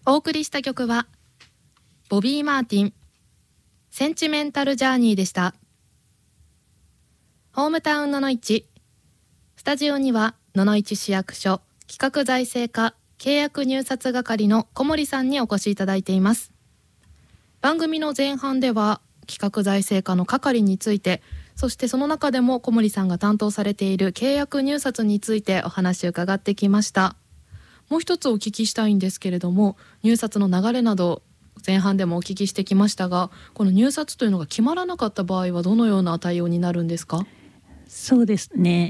お送りした曲はボビー・マーティンセンチメンタルジャーニーでした。ホームタウンののいち、スタジオにはののいち市役所企画財政課契約入札係の小森さんにお越しいただいています。番組の前半では企画財政課の係について、そしてその中でも小森さんが担当されている契約入札についてお話を伺ってきました。もう一つお聞きしたいんですけれども、入札の流れなど前半でもお聞きしてきましたが、この入札というのが決まらなかった場合はどのような対応になるんですか？ そうですね、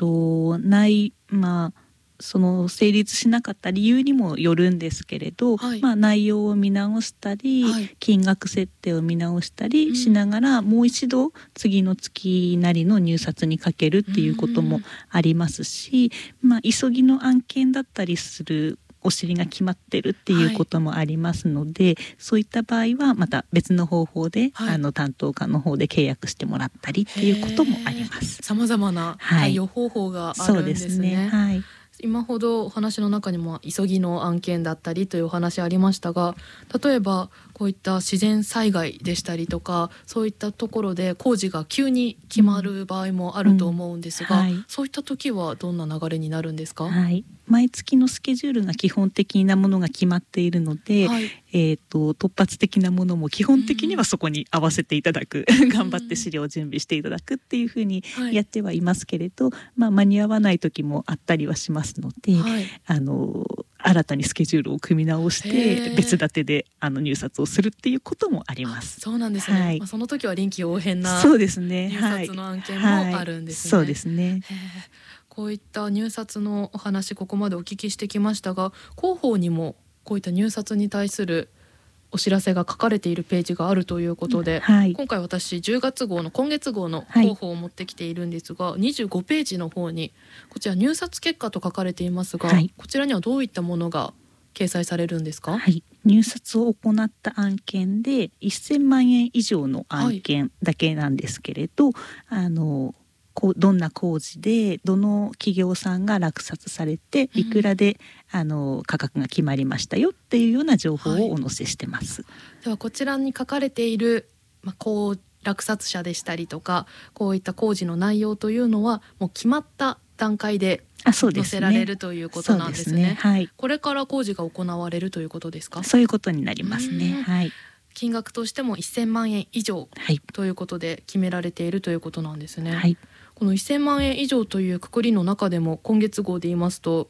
その成立しなかった理由にもよるんですけれど、内容を見直したり、金額設定を見直したりしながら、もう一度次の月なりの入札にかけるっていうこともありますし、急ぎの案件だったりするお尻が決まってるっていうこともありますので、そういった場合はまた別の方法で、担当課の方で契約してもらったりっていうこともあります。 様々な対応方法があるんですね。今ほどお話の中にも急ぎの案件だったりというお話ありましたが、例えばこういった自然災害でしたりとか、そういったところで工事が急に決まる場合もあると思うんですが、そういった時はどんな流れになるんですか？ 毎月のスケジュールが基本的なものが決まっているので、突発的なものも基本的にはそこに合わせていただく頑張って資料を準備していただくっていうふうにやってはいますけれど、間に合わない時もあったりはしますので、新たにスケジュールを組み直して別立てで入札をするっていうこともあります。 そうなんですね。その時は臨機応変な入札の案件もあるんですね。 そうですね。 こういった入札のお話、ここまでお聞きしてきましたが、広報にもこういった入札に対するお知らせが書かれているページがあるということで、今回私10月号の今月号の広報を持ってきているんですが、25ページの方にこちら入札結果と書かれていますが、こちらにはどういったものが掲載されるんですか？ 入札を行った案件で1000万円以上の案件だけなんですけれど、どんな工事でどの企業さんが落札されていくらで、価格が決まりましたよっていうような情報をお載せしてます。 ではこちらに書かれている、落札者でしたりとか、こういった工事の内容というのはもう決まった段階で載せられるということなんですね。これから工事が行われるということですか？ そういうことになりますね。 金額としても1000万円以上ということで決められているということなんですね。この1000万円以上という括りの中でも今月号で言いますと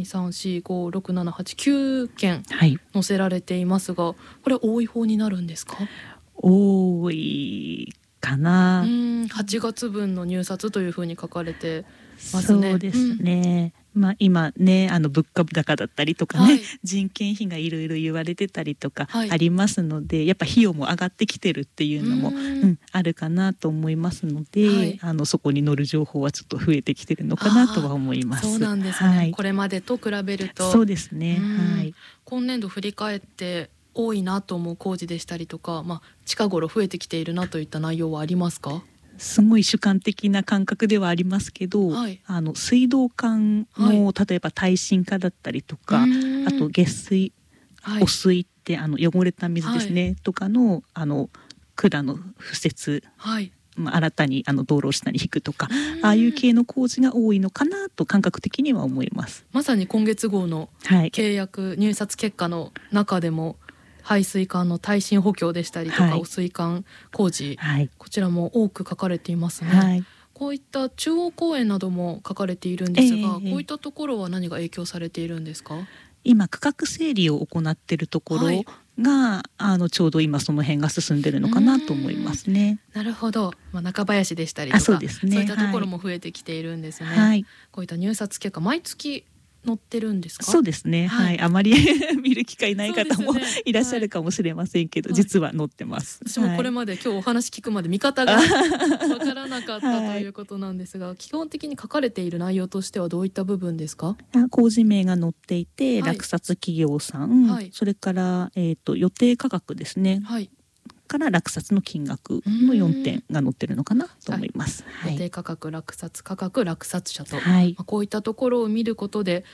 1,2,3,4,5,6,7,8,9 件載せられていますが、これ多い方になるんですか？ 多いかな。 8月分の入札というふうに書かれてますね。 そうですね。今ね、物価高だったりとかね、人件費がいろいろ言われてたりとかありますので、やっぱ費用も上がってきてるっていうのも、あるかなと思いますので、そこに載る情報はちょっと増えてきてるのかなとは思います。 そうなんですね。これまでと比べると。 そうですね。 今年度振り返って多いなと思う工事でしたりとか、近頃増えてきているなといった内容はありますか？ すごい主観的な感覚ではありますけど、水道管の例えば耐震化だったりとか、あと下水、汚水って汚れた水ですね、とかの管の敷設、新たに道路を下に引くとか、ああいう系の工事が多いのかなと感覚的には思います。 まさに今月号の契約入札結果の中でも、排水管の耐震補強でしたりとか、汚水管工事、こちらも多く書かれていますね。こういった中央公園なども書かれているんですが、こういったところは何が影響されているんですか？ 今区画整理を行っているところが、ちょうど今その辺が進んでるのかなと思いますね。 なるほど。中林でしたりとか、そういったところも増えてきているんですね。こういった入札結果毎月載ってるんですか？ そうですね。あまり見る機会ない方もいらっしゃるかもしれませんけど、実は載ってます。 私もこれまで今日お話聞くまで見方がわからなかったということなんですが、基本的に書かれている内容としてはどういった部分ですか？ 工事名が載っていて、落札企業さん、それから予定価格ですね。から落札の金額の4点が載ってるのかなと思います。 予定価格、落札価格、落札者と、こういったところを見ることで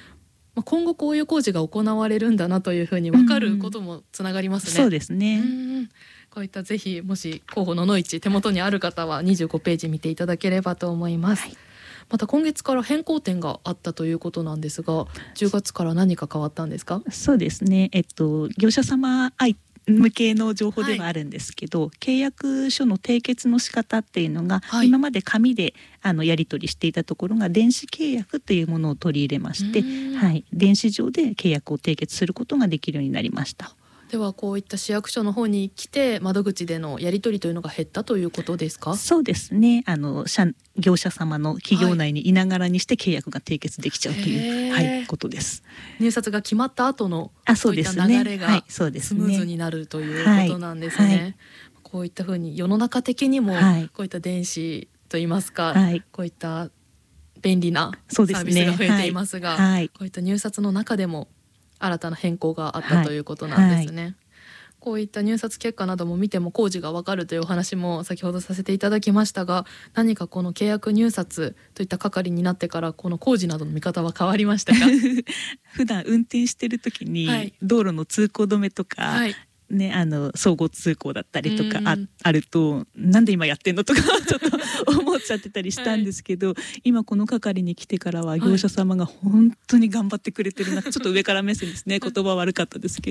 今後こういう工事が行われるんだなというふうに分かることもつながりますね。 そうですね。 こういったぜひもし候補ののいち手元にある方は25ページ見ていただければと思います。また今月から変更点があったということなんですが、10月から何か変わったんですか？ そうですね。業者様向けの情報ではあるんですけど、契約書の締結の仕方っていうのが、今まで紙でやり取りしていたところが電子契約というものを取り入れまして、電子上で契約を締結することができるようになりました。 ではこういった市役所の方に来て窓口でのやり取りというのが減ったということですか？ そうですね。業者様の企業内にいながらにして契約が締結できちゃうという、ことです。 入札が決まった後のそういった流れがスムーズになるということなんですね。こういったふうに世の中的にもこういった電子といいますか、こういった便利なサービスが増えていますが、こういった入札の中でも新たな変更があったということなんですね。こういった入札結果なども見ても工事がわかるというお話も先ほどさせていただきましたが、何かこの契約入札といった係になってからこの工事などの見方は変わりましたか？ 普段運転してる時に道路の通行止めとか、相互通行だったりとかあると、なんで今やってんのとかちょっと思っちゃってたりしたんですけど、今この係に来てからは業者様が本当に頑張ってくれてるな、ちょっと上から目線ですね、言葉悪かったですけど